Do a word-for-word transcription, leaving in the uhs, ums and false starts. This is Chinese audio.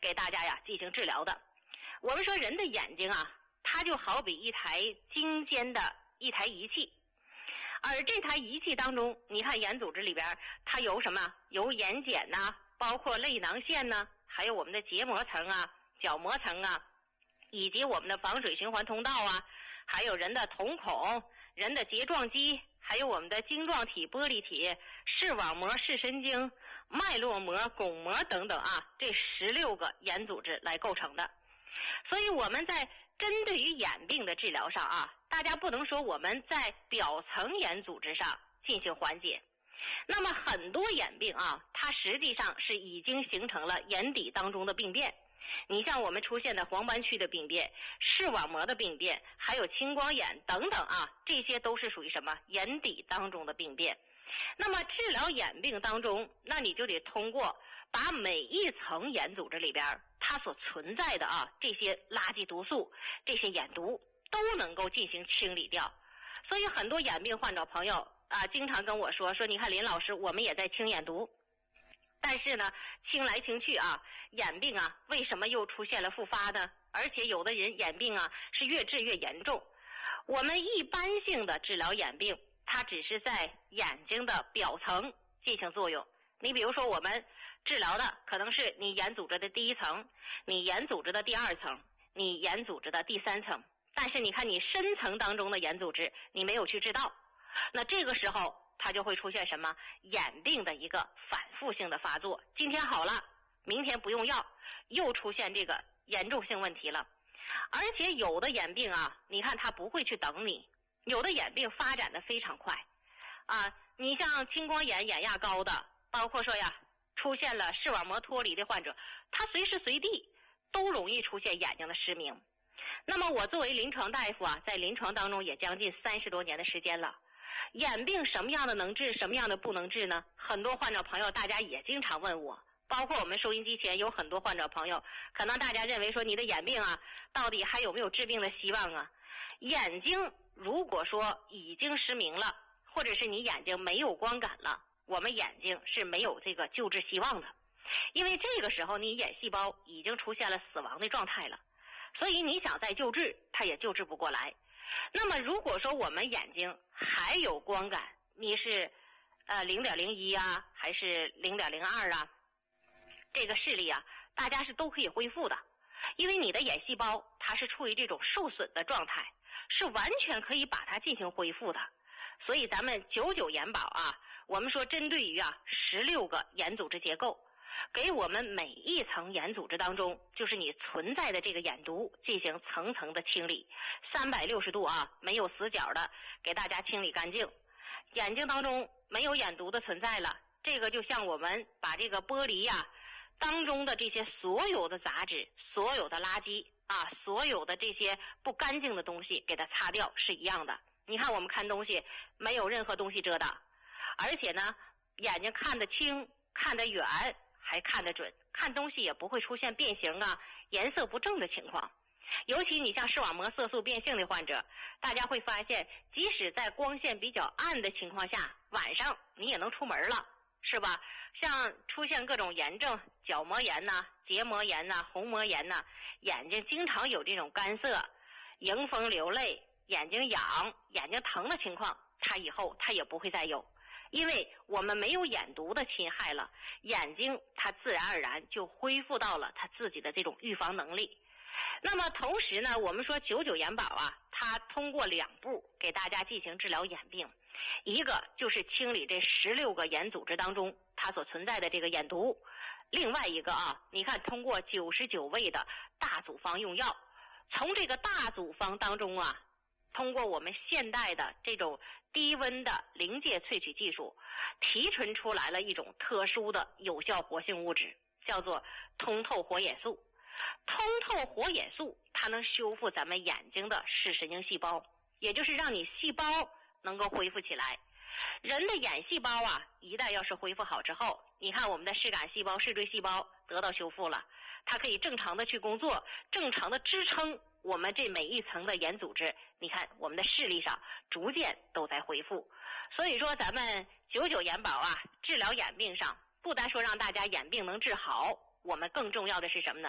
给大家呀进行治疗的。我们说人的眼睛啊，它就好比一台精尖的一台仪器，而这台仪器当中，你看眼组织里边它有什么？有眼睑呐、啊，包括泪囊腺呐、啊，还有我们的结膜层啊、角膜层啊，以及我们的防水循环通道啊，还有人的瞳孔、人的睫状肌，还有我们的晶状体、玻璃体、视网膜、视神经、脉络膜、巩膜等等啊，这十六个眼组织来构成的。所以我们在针对于眼病的治疗上啊，大家不能说我们在表层眼组织上进行缓解。那么很多眼病啊，它实际上是已经形成了眼底当中的病变。你像我们出现的黄斑区的病变、视网膜的病变，还有青光眼等等啊，这些都是属于什么？眼底当中的病变。那么治疗眼病当中，那你就得通过把每一层眼组织里边它所存在的啊这些垃圾毒素、这些眼毒都能够进行清理掉。所以很多眼病患者朋友啊，经常跟我说说，你看林老师，我们也在清眼毒，但是呢，清来清去啊，眼病啊，为什么又出现了复发呢？而且有的人眼病啊是越治越严重。我们一般性的治疗眼病，它只是在眼睛的表层进行作用。你比如说我们治疗的可能是你眼组织的第一层，你眼组织的第二层，你眼组织的第三层，但是你看你深层当中的眼组织你没有去治到，那这个时候它就会出现什么？眼病的一个反复性的发作，今天好了，明天不用药，又出现这个严重性问题了。而且有的眼病啊，你看它不会去等你，有的眼病发展的非常快啊，你像青光眼、眼压高的，包括说呀出现了视网膜脱离的患者，他随时随地都容易出现眼睛的失明。那么我作为临床大夫啊，在临床当中也将近三十多年的时间了，眼病什么样的能治，什么样的不能治呢？很多患者朋友大家也经常问我，包括我们收音机前有很多患者朋友，可能大家认为说你的眼病啊，到底还有没有治病的希望啊？眼睛如果说已经失明了，或者是你眼睛没有光感了，我们眼睛是没有这个救治希望的，因为这个时候你眼细胞已经出现了死亡的状态了，所以你想再救治它也救治不过来。那么如果说我们眼睛还有光感，你是呃 零点零一 啊还是 零点零二 啊，这个视力啊大家是都可以恢复的，因为你的眼细胞它是处于这种受损的状态，是完全可以把它进行恢复的。所以咱们九九眼保啊，我们说针对于啊十六个眼组织结构，给我们每一层眼组织当中，就是你存在的这个眼毒进行层层的清理，三百六十度啊，没有死角的给大家清理干净。眼睛当中没有眼毒的存在了，这个就像我们把这个玻璃呀、啊、当中的这些所有的杂质、所有的垃圾啊、所有的这些不干净的东西给它擦掉是一样的。你看我们看东西没有任何东西遮挡，而且呢眼睛看得清、看得远，还看得准，看东西也不会出现变形啊、颜色不正的情况。尤其你像视网膜色素变性的患者，大家会发现即使在光线比较暗的情况下，晚上你也能出门了，是吧？像出现各种炎症，角膜炎呐、结膜炎呐、虹膜炎呐，眼睛经常有这种干涩、迎风流泪、眼睛痒、眼睛疼的情况，它以后它也不会再有，因为我们没有眼毒的侵害了，眼睛它自然而然就恢复到了它自己的这种预防能力。那么同时呢，我们说九九眼保啊，它通过两步给大家进行治疗眼病，一个就是清理这十六个眼组织当中它所存在的这个眼毒，另外一个啊，你看通过九十九味的大组方用药，从这个大组方当中啊，通过我们现代的这种低温的临界萃取技术，提纯出来了一种特殊的有效活性物质，叫做通透活眼素。通透活眼素它能修复咱们眼睛的视神经细胞，也就是让你细胞能够恢复起来。人的眼细胞啊，一旦要是恢复好之后，你看我们的视感细胞、视锥细胞得到修复了，它可以正常的去工作，正常的支撑我们这每一层的眼组织，你看我们的视力上逐渐都在恢复。所以说咱们九九眼保啊，治疗眼病上不单说让大家眼病能治好，我们更重要的是什么呢？